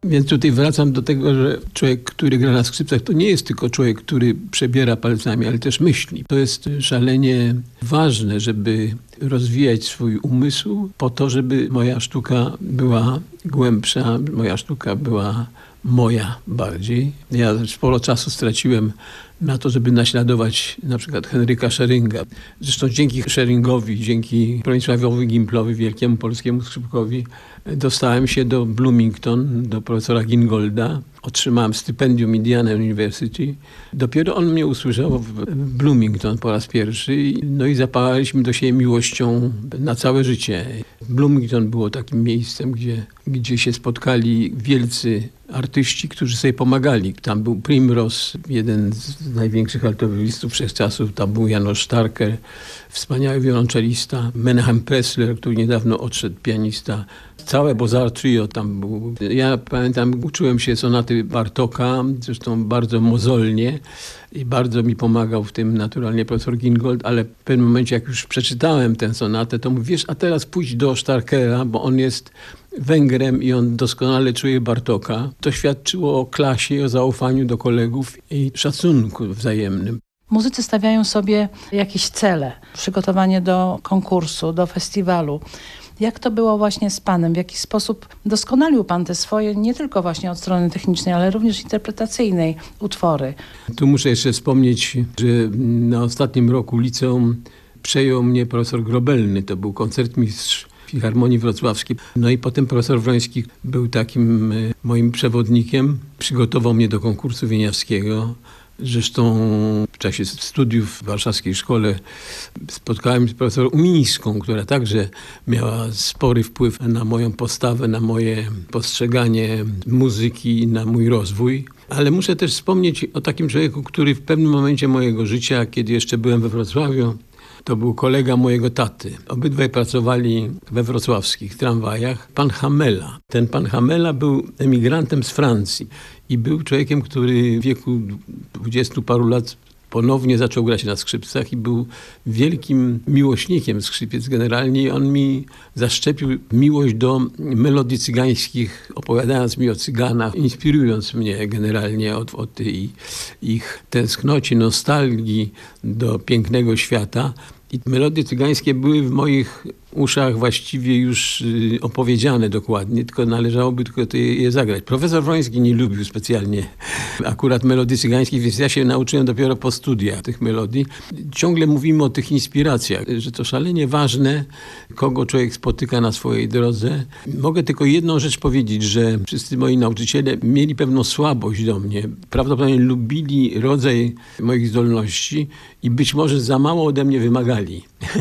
Więc tutaj wracam do tego, że człowiek, który gra na skrzypcach, to nie jest tylko człowiek, który przebiera palcami, ale też myśli. To jest szalenie ważne, żeby rozwijać swój umysł po to, żeby moja sztuka była głębsza, moja sztuka była moja bardziej. Ja sporo czasu straciłem na to, żeby naśladować na przykład Henryka Szeringa. Zresztą dzięki Szeringowi, dzięki Bronisławowi Gimplowi, wielkiemu polskiemu skrzypkowi, dostałem się do Bloomington, do profesora Gingolda. Otrzymałem stypendium Indiana University. Dopiero on mnie usłyszał w Bloomington po raz pierwszy. No i zapałaliśmy do siebie miłością na całe życie. Bloomington było takim miejscem, gdzie się spotkali wielcy artyści, którzy sobie pomagali. Tam był Primrose, jeden z największych altowiolistów wszechczasów. Tam był Janusz Starker, wspaniały wiolonczelista. Menahem Pressler, który niedawno odszedł, pianista. Całe Beaux-Arts Trio tam był. Ja pamiętam, uczyłem się sonaty Bartoka, zresztą bardzo mozolnie i bardzo mi pomagał w tym naturalnie profesor Gingold, ale w pewnym momencie, jak już przeczytałem tę sonatę, to mówię, wiesz, a teraz pójdź do Starkera, bo on jest Węgrem i on doskonale czuje Bartoka. To świadczyło o klasie, o zaufaniu do kolegów i szacunku wzajemnym. Muzycy stawiają sobie jakieś cele, przygotowanie do konkursu, do festiwalu. Jak to było właśnie z panem? W jaki sposób doskonalił pan te swoje, nie tylko właśnie od strony technicznej, ale również interpretacyjnej utwory? Tu muszę jeszcze wspomnieć, że na ostatnim roku liceum przejął mnie profesor Grobelny. To był koncertmistrz Filharmonii Wrocławskiej. No i potem profesor Wroński był takim moim przewodnikiem. Przygotował mnie do konkursu wieniawskiego. Zresztą w czasie studiów w warszawskiej szkole spotkałem się z profesor Umińską, która także miała spory wpływ na moją postawę, na moje postrzeganie muzyki, na mój rozwój. Ale muszę też wspomnieć o takim człowieku, który w pewnym momencie mojego życia, kiedy jeszcze byłem we Wrocławiu, to był kolega mojego taty. Obydwaj pracowali we wrocławskich tramwajach. Pan Hamela. Ten pan Hamela był emigrantem z Francji i był człowiekiem, który w wieku 20 paru lat ponownie zaczął grać na skrzypcach i był wielkim miłośnikiem skrzypiec generalnie i on mi zaszczepił miłość do melodii cygańskich, opowiadając mi o cyganach, inspirując mnie generalnie o tej ich tęsknocie, nostalgii do pięknego świata. I melodie cygańskie były w moich uszach właściwie już opowiedziane dokładnie, tylko należałoby tylko je zagrać. Profesor Wroński nie lubił specjalnie akurat melodii cygańskich, więc ja się nauczyłem dopiero po studiach tych melodii. Ciągle mówimy o tych inspiracjach, że to szalenie ważne, kogo człowiek spotyka na swojej drodze. Mogę tylko jedną rzecz powiedzieć, że wszyscy moi nauczyciele mieli pewną słabość do mnie. Prawdopodobnie lubili rodzaj moich zdolności i być może za mało ode mnie wymagali.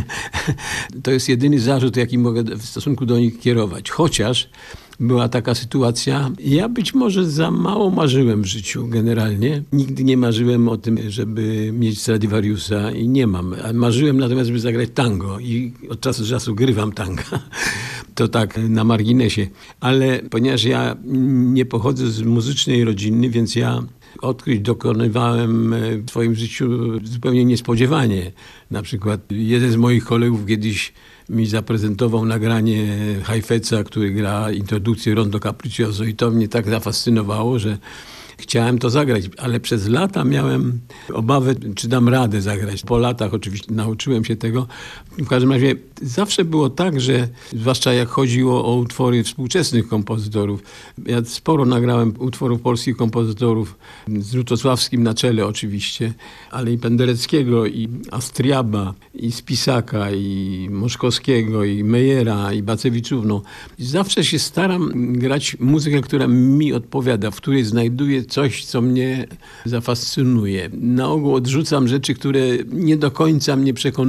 To jest jedyny zarzut, jaki mogę w stosunku do nich kierować. Chociaż była taka sytuacja, ja być może za mało marzyłem w życiu generalnie. Nigdy nie marzyłem o tym, żeby mieć Stradivariusa i nie mam. Marzyłem natomiast, żeby zagrać tango i od czasu do czasu grywam tanga. To tak na marginesie. Ale ponieważ ja nie pochodzę z muzycznej rodziny, więc ja odkryć dokonywałem w swoim życiu zupełnie niespodziewanie. Na przykład jeden z moich kolegów kiedyś mi zaprezentował nagranie Heifetza, który gra introdukcję Rondo Capriccioso i to mnie tak zafascynowało, że chciałem to zagrać, ale przez lata miałem obawę, czy dam radę zagrać. Po latach oczywiście nauczyłem się tego. W każdym razie zawsze było tak, że zwłaszcza jak chodziło o utwory współczesnych kompozytorów. Ja sporo nagrałem utworów polskich kompozytorów, z Lutosławskim na czele oczywiście, ale i Pendereckiego, i Astriaba, i Spisaka, i Moszkowskiego, i Mejera, i Bacewiczów. No. Zawsze się staram grać muzykę, która mi odpowiada, w której znajduję coś, co mnie zafascynuje. Na ogół odrzucam rzeczy, które nie do końca mnie przekonują.